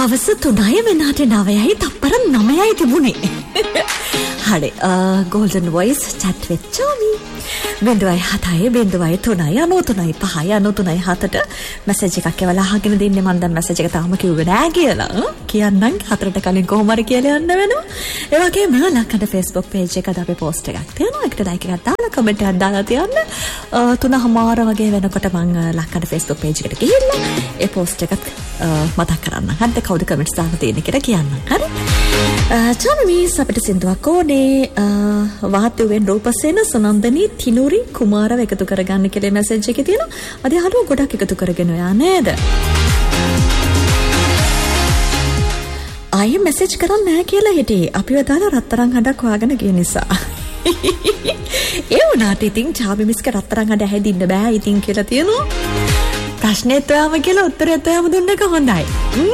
හවස 3 වෙනාට 9යි තප්පර 9යි තිබුණේ. හරි golden voice chat වෙච්චෝමි. 0.7 මැසේජ් එකක් එවලා අහගෙන දින්නේ මම දැන් මැසේජ් එක තාම කිව්වේ නෑ කියලා. කියන්නම් 4ට කලින් කොහොම හරි කියලා යන්න වෙනවා. ඒ වගේම ලක්කඩ Facebook page එකකට අපි post එකක් තියෙනවා. ඒකට like එකක් දාලා comment එකක් දාලා තියන්න. 3:00 වගේ වෙනකොට මම ලක්කඩ Facebook page එකට ගිහිල්ලා ඒ post එකත් මතක් කරන්න. හරිද කවුද comments දාලා තියෙන්නේ කියලා කියන්න. හරි. චාමීස් අපිට සින්දුවක් ඕනේ. වාහතුවෙන් රූපසේන සනන්දනී තිනුරි කුමාරව එකතු කරගන්න කියලා මැසේජ් එකේ තියෙනවා. අද හලෝ ගොඩක් එකතු කරගෙන ඔයා නේද? ආයේ මැසේජ් කරන්නේ නැහැ කියලා හිටියේ. අපිව දාලා රත්තරන් හඩක් හොයාගෙන ගිය නිසා. ඒ වුණාට ඉතින් චාමි මිස්ක රත්තරන් හඩ හැදින්න බෑ ඉතින් කියලා තියෙනවා. ප්‍රශ්නෙත් ඔයාම කියලා උත්තරෙත් ඔයාම දුන්න එක හොඳයි.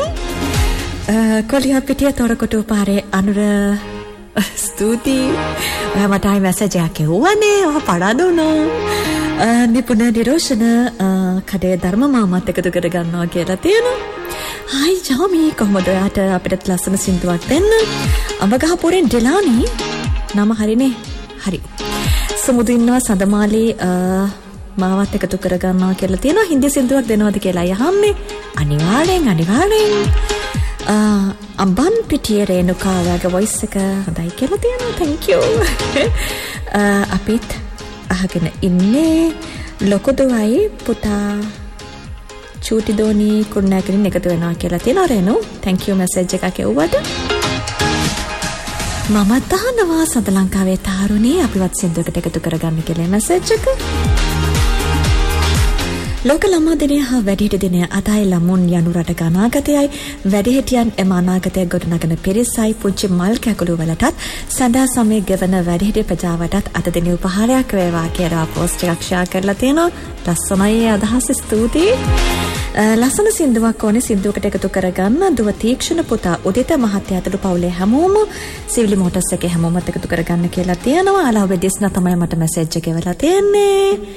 කොලියා පිටිය තොරකොටු පාරේ අනුර ස්තුතියි. ඔයා මට ආයි මැසේජ් එකක් එවුවනේ. ඔයා පරාදුණා. නිපුණ නිරෝෂණ කඩේ ධර්ම මාමත් එකතු කර ගන්නවා කියලා තියෙනවා. හායි ජාමි කොහමද ඔයාට අපිට ලස්සන සින්දුවක් දෙන්න? අඹගහපුරෙන් ඩෙලානි නම හරිනේ. හරි. සමුදු ඉන්නවා සඳමාලේ මාවත් එකතු කර ගන්නවා කියලා තියෙනවා. හින්දි සින්දුවක් දෙනවද කියලා අහන්නේ. අනිවාර්යෙන්. අම්බන් පිටියේ රේණුකාගේ voice එක හොඳයි කියලා තියෙනවා. thank you. අපිත් අහගෙන ඉන්නේ ලොකු දුවයි පුතා චූටි දෝනි කුරුණෑගලින් එකතු වෙනවා කියලා තියෙනවා රේණු. thank you message එකක් එවුවට. මම දානවා සද ලංකාවේ තාරුණී අපිවත් සින්දුවකට එකතු කරගන්න කියලා message එක. ලෝක ළමා දිනය හා වැඩිහිටි දිනය අදයි ළමුන් යනු රටක අනාගතයයි වැඩිහිටියන් එම අනාගතය ගොඩනගන පිරිසයි පුංචි මල් කැකුළු වලටත් සඳහා සමය ගෙවන වැඩිහිටි ප්‍රජාවටත් අද දින උපහාරයක් වේවා කියලා පෝස්ට් එකක් ෂෙයා කරලා තියෙනවා. ලස්සනයි අදහස් ස්තුතියි. ලස්සන සින්දුවක් ඕනේ සින්දුවකට එකතු කරගන්න දුව තීක්ෂණ පුතා උදිත මහත්තයා ඇතුළු පවුලේ හැමෝම සිවිලි මෝටර්ස් එකේ හැමෝමත් එකතු කරගන්න කියලා තියෙනවා. අලාවෙ දිස්නා තමයි මට මැසේජ් එක එවලා තියෙන්නේ.